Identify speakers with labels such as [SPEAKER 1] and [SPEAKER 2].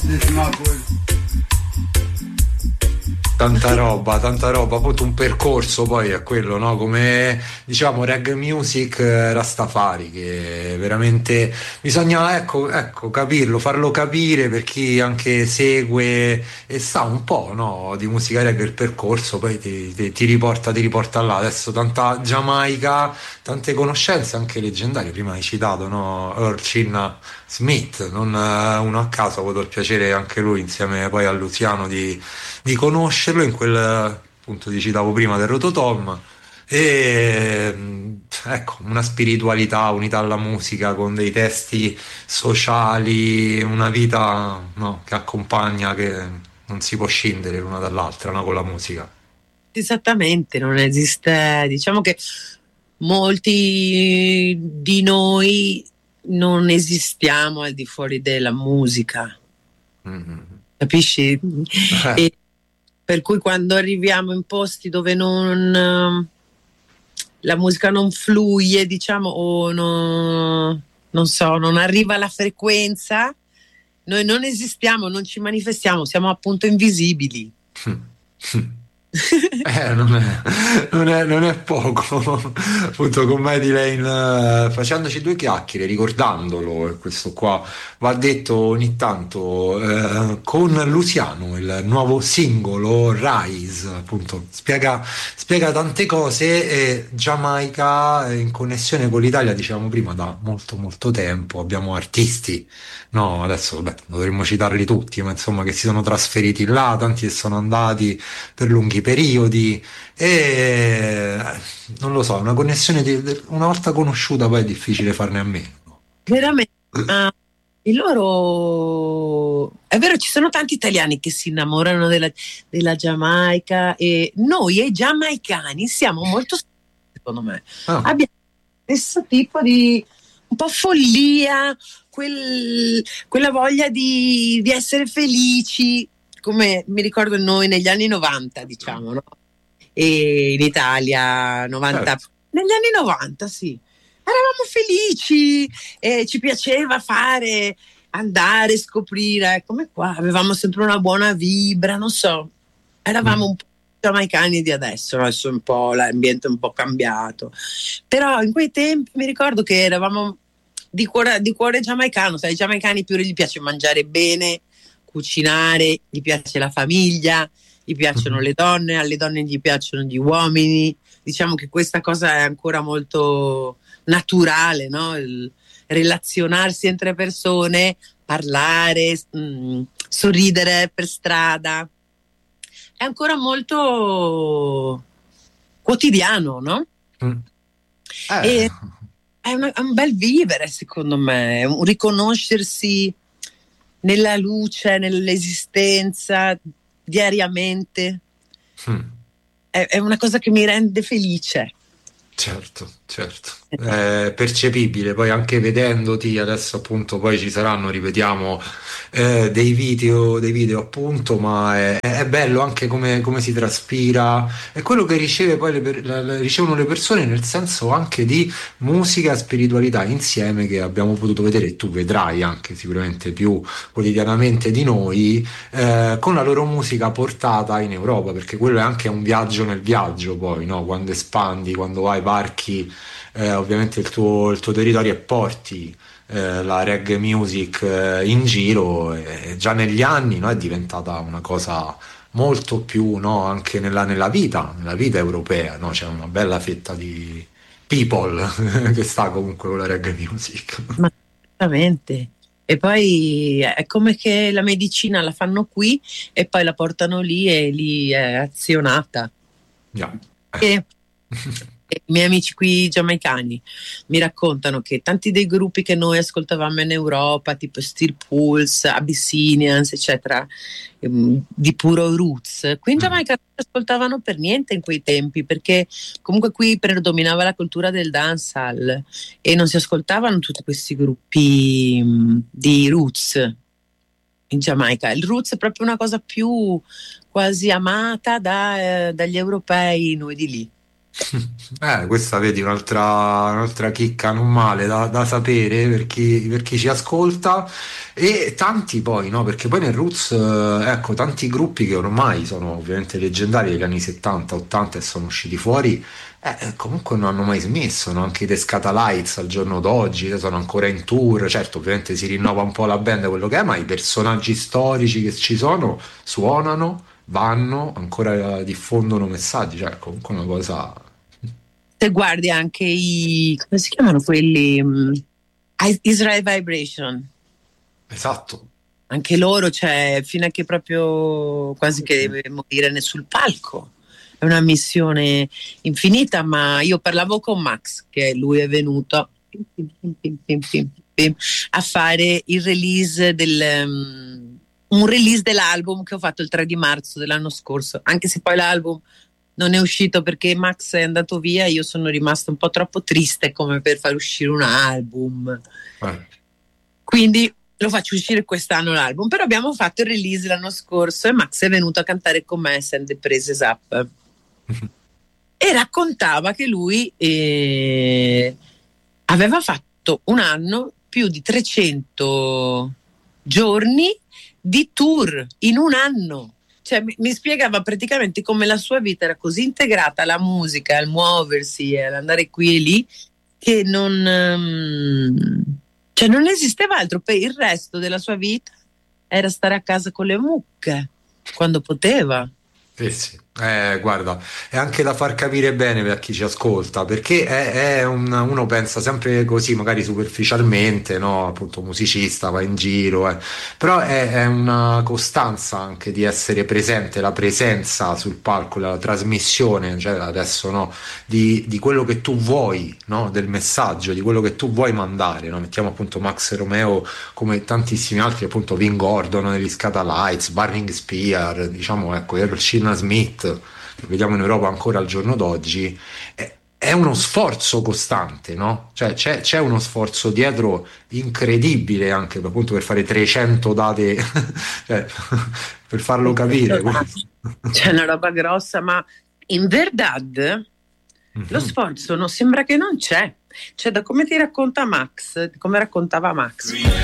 [SPEAKER 1] Tanta roba, appunto un percorso poi è quello, no? Come diciamo reggae music Rastafari, che veramente bisogna, ecco, capirlo, farlo capire per chi anche segue e sa un po', no? Di musica reggae il percorso, poi ti riporta là. Adesso tanta Giamaica, tante conoscenze anche leggendarie, prima hai citato, no? Earl Chin Smith, non uno a caso, ho avuto il piacere anche lui insieme poi a Luciano di conoscerlo in quel appunto ti citavo prima del Rototom e ecco una spiritualità unita alla musica con dei testi sociali, una vita no, che accompagna, che non si può scindere l'una dall'altra, no, con la musica.
[SPEAKER 2] Esattamente, non esiste, diciamo che molti di noi non esistiamo al di fuori della musica, capisci? E per cui quando arriviamo in posti dove la musica non fluye, diciamo, o non so, non arriva la frequenza, noi non esistiamo, non ci manifestiamo, siamo appunto invisibili.
[SPEAKER 1] Non è poco appunto con Mady Lane, facendoci due chiacchiere, ricordandolo, e questo qua va detto ogni tanto, con Luciano, il nuovo singolo Rise, appunto spiega tante cose, e Giamaica in connessione con l'Italia, diciamo prima, da molto molto tempo abbiamo artisti, no, adesso vabbè, dovremmo citarli tutti, ma insomma che si sono trasferiti là, tanti che sono andati per lunghi periodi e non lo so, una connessione una volta conosciuta poi è difficile farne a meno.
[SPEAKER 2] Veramente, e loro è vero, ci sono tanti italiani che si innamorano della Giamaica, e noi e i giamaicani siamo molto, secondo me, abbiamo lo stesso tipo di un po' follia, quella voglia di essere felici, come mi ricordo noi negli anni 90, diciamo, no? E in Italia 90, certo. Negli anni 90 sì, eravamo felici e ci piaceva andare, scoprire, come qua avevamo sempre una buona vibra, non so, eravamo un po' giamaicani di adesso, no? Adesso un po' l'ambiente è un po' cambiato, però in quei tempi mi ricordo che eravamo di cuore giamaicano, sai, ai giamaicani più gli piace mangiare bene, cucinare, gli piace la famiglia, gli piacciono le donne, alle donne gli piacciono gli uomini, diciamo che questa cosa è ancora molto naturale, no? Il relazionarsi entre persone, parlare, sorridere per strada, è ancora molto quotidiano, no? E è un bel vivere, secondo me, un riconoscersi nella luce, nell'esistenza diariamente. È una cosa che mi rende felice.
[SPEAKER 1] Certo, è percepibile, poi anche vedendoti adesso appunto poi ci saranno, ripetiamo, dei video appunto, ma è bello anche come si traspira, è quello che riceve poi ricevono le persone, nel senso anche di musica e spiritualità insieme, che abbiamo potuto vedere, e tu vedrai anche sicuramente più quotidianamente di noi, con la loro musica portata in Europa, perché quello è anche un viaggio nel viaggio poi, no? Quando espandi, quando vai varchi ovviamente il tuo territorio e porti la reggae music in giro, e già negli anni, no, è diventata una cosa molto più, no, anche nella vita europea, no? C'è una bella fetta di people che sta comunque con la reggae music.
[SPEAKER 2] Ma esattamente. E poi è come che la medicina la fanno qui e poi la portano lì e lì è azionata. E i miei amici qui giamaicani mi raccontano che tanti dei gruppi che noi ascoltavamo in Europa, tipo Steel Pulse, Abyssinians, eccetera, di puro roots, qui in Giamaica non si ascoltavano per niente in quei tempi, perché comunque qui predominava la cultura del dancehall e non si ascoltavano tutti questi gruppi di roots in Giamaica. Il roots è proprio una cosa più quasi amata dagli europei, noi di lì.
[SPEAKER 1] Questa vedi un'altra chicca non male da sapere per chi ci ascolta e tanti poi, no? Perché poi nel Roots, ecco, tanti gruppi che ormai sono ovviamente leggendari degli anni 70, 80 e sono usciti fuori, comunque non hanno mai smesso, no? Anche i The Scatalites al giorno d'oggi sono ancora in tour, certo ovviamente si rinnova un po' la band, quello che è, ma i personaggi storici che ci sono suonano, vanno, ancora diffondono messaggi, cioè comunque una cosa.
[SPEAKER 2] Se guardi anche come si chiamano quelli? Israel Vibration.
[SPEAKER 1] Esatto.
[SPEAKER 2] Anche loro, cioè, fino a che proprio quasi che deve morire sul palco. È una missione infinita, ma io parlavo con Max, che lui è venuto a fare il release un release dell'album che ho fatto il 3 di marzo dell'anno scorso, anche se poi l'album non è uscito perché Max è andato via, io sono rimasta un po' troppo triste come per far uscire un album. Quindi lo faccio uscire quest'anno l'album, però abbiamo fatto il release l'anno scorso e Max è venuto a cantare con me Send the Praises Up e raccontava che lui aveva fatto un anno più di 300 giorni di tour in un anno. Cioè, mi spiegava praticamente come la sua vita era così integrata alla musica, al muoversi, all'andare qui e lì, che cioè non esisteva altro. Per il resto della sua vita era stare a casa con le mucche, quando poteva.
[SPEAKER 1] Sì. Guarda, è anche da far capire bene per chi ci ascolta, perché uno pensa sempre così, magari superficialmente, no? Appunto, musicista, va in giro, però è una costanza anche di essere presente, la presenza sul palco, la trasmissione, cioè adesso no, di quello che tu vuoi, no? Del messaggio, di quello che tu vuoi mandare, no? Mettiamo appunto Max Romeo come tantissimi altri, appunto Vin Gordon negli Scatalites, Burning Spear, diciamo ecco, Earl Sheena Smith, che vediamo in Europa ancora al giorno d'oggi, è uno sforzo costante, no? Cioè c'è uno sforzo dietro incredibile anche appunto per fare 300 date, cioè, per farlo capire.
[SPEAKER 2] C'è una roba grossa, ma in Verdad lo sforzo non sembra che non c'è. Cioè, da come ti racconta Max, come raccontava Max,